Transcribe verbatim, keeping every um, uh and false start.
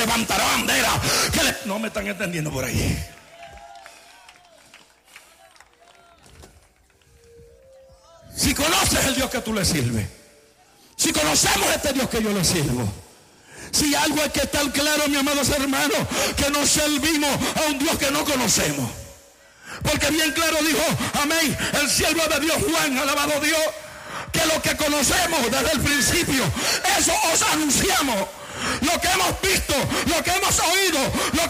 levantará bandera. Que le... No me están entendiendo por ahí. Si conoces el Dios que tú le sirves, si conocemos este Dios que yo le sirvo, si algo hay que estar claro, mi amados hermanos, que no servimos a un Dios que no conocemos. Porque bien claro dijo, amén, el siervo de Dios Juan, alabado Dios, que lo que conocemos desde el principio, eso os anunciamos. Lo que hemos visto, lo que hemos oído, lo